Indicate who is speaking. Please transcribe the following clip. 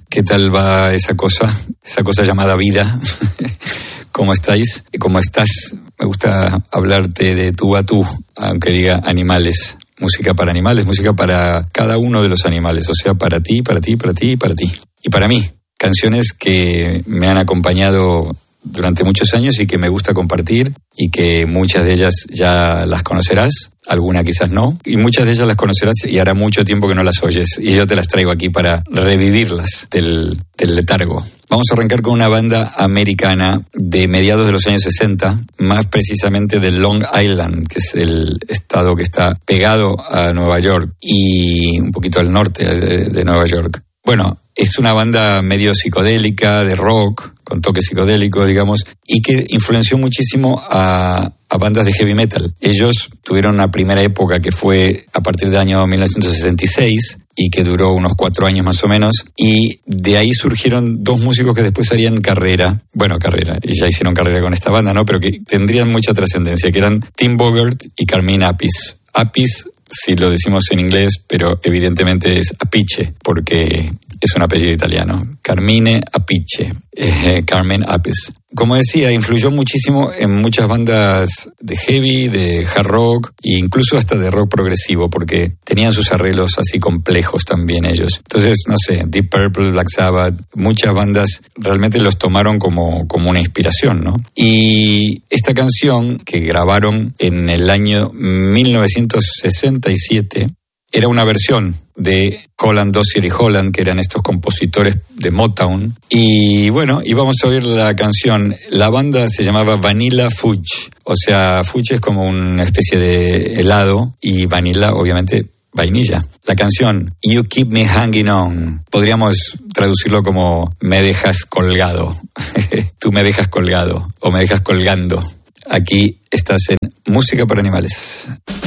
Speaker 1: ¿Qué tal va esa cosa llamada vida? ¿Cómo estáis? ¿Cómo estás? Me gusta hablarte de tú a tú, aunque diga animales. Música para animales, música para cada uno de los animales, o sea, para ti, para ti, para ti, para ti. Y para mí, canciones que me han acompañado durante muchos años y que me gusta compartir y que muchas de ellas ya las conocerás, alguna quizás no, y muchas de ellas las conocerás y hará mucho tiempo que no las oyes y yo te las traigo aquí para revivirlas del letargo. Vamos a arrancar con una banda americana de mediados de los años 60, más precisamente de Long Island, que es el estado que está pegado a Nueva York y un poquito al norte de Nueva York. Bueno, es una banda medio psicodélica, de rock, con toque psicodélico, digamos, y que influenció muchísimo a bandas de heavy metal. Ellos tuvieron una primera época que fue a partir del año 1966 y que duró unos 4 años más o menos, y de ahí surgieron 2 músicos que después harían carrera, y ya hicieron carrera con esta banda, ¿no? Pero que tendrían mucha trascendencia, que eran Tim Bogert y Carmine Appice. Appice, si lo decimos en inglés, pero evidentemente es Appice, porque es un apellido italiano. Carmine Appice, Carmen Appice. Como decía, influyó muchísimo en muchas bandas de heavy, de hard rock e incluso hasta de rock progresivo, porque tenían sus arreglos así complejos también ellos. Entonces, no sé, Deep Purple, Black Sabbath, muchas bandas realmente los tomaron como una inspiración, ¿no? Y esta canción que grabaron en el año 1967 era una versión de Holland Dozier y Holland, que eran estos compositores de Motown. Y bueno, íbamos a oír la canción. La banda se llamaba Vanilla Fudge. O sea, Fudge es como una especie de helado y vanilla, obviamente, vainilla. La canción You Keep Me Hanging On. Podríamos traducirlo como me dejas colgado. Tú me dejas colgado o me dejas colgando. Aquí estás en Música para Animales.